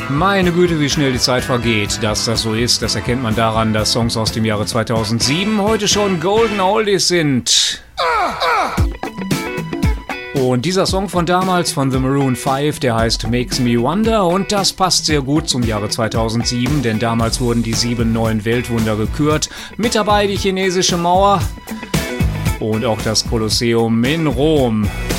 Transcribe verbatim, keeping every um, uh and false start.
Meine Güte, wie schnell die Zeit vergeht. Dass das so ist, das erkennt man daran, dass Songs aus dem Jahre zweitausendsieben heute schon Golden Oldies sind. Und dieser Song von damals von The Maroon five, der heißt Makes Me Wonder, und das passt sehr gut zum Jahre zweitausendsieben, denn damals wurden die sieben neuen Weltwunder gekürt. Mit dabei die chinesische Mauer und auch das Kolosseum in Rom.